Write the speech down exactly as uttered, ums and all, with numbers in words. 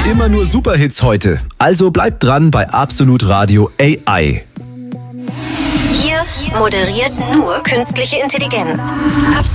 Immer nur Superhits heute. Also bleibt dran bei Absolut Radio A I. Hier moderiert nur künstliche Intelligenz. Absolut.